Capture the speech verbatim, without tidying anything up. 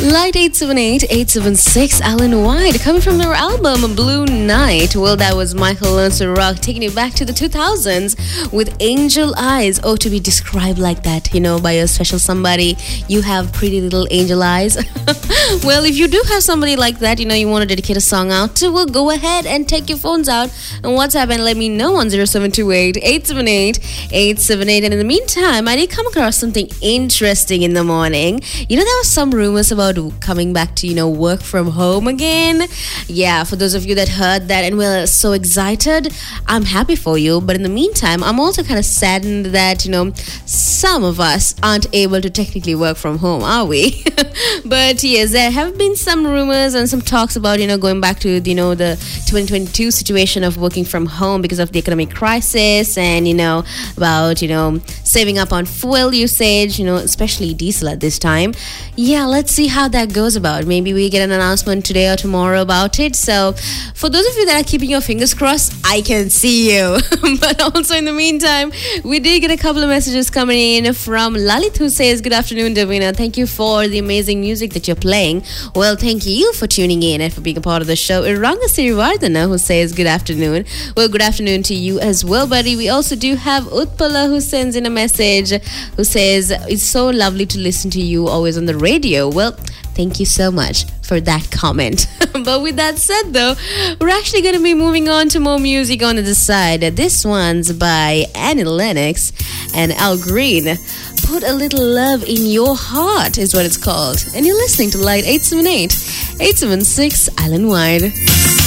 Light eight seven eight, eight seven six, Alan White, coming from their album Blue Night. Well, that was Michael Learns to Rock, taking you back to the two thousands with Angel Eyes. Oh, to be described like that, you know, by a special somebody. You have pretty little angel eyes. Well, if you do have somebody like that, you know, you want to dedicate a song out to, well, go ahead and take your phones out and WhatsApp and let me know on zero seven two eight, eight seven eight, eight seven eight. And in the meantime, I did come across something interesting in the morning. You know, there were some rumors about coming back to, you know, work from home again. Yeah, for those of you that heard that and were so excited, I'm happy for you. But in the meantime, I'm also kind of saddened that, you know, some of us aren't able to technically work from home, are we? But yes, there have been some rumors and some talks about, you know, going back to, you know, the twenty twenty-two situation of working from home because of the economic crisis and, you know, about, you know, saving up on fuel usage, you know, especially diesel at this time. Yeah, let's see how that goes about. Maybe we get an announcement today or tomorrow about it. So for those of you that are keeping your fingers crossed, I can see you. But also in the meantime, we did get a couple of messages coming in from Lalit, who says, good afternoon, Davina. Thank you for the amazing music that you're playing. Well, thank you for tuning in and for being a part of the show. Iranga Sirivardhana, who says, good afternoon. Well, good afternoon to you as well, buddy. We also do have Utpala, who sends in a message, who says, it's so lovely to listen to you always on the radio. Well, thank you so much for that comment. But with that said, though, we're actually going to be moving on to more music on the side. This one's by Annie Lennox and Al Green. Put a Little Love in Your Heart is what it's called. And you're listening to Light eight seven eight, eight seven six, Alan White.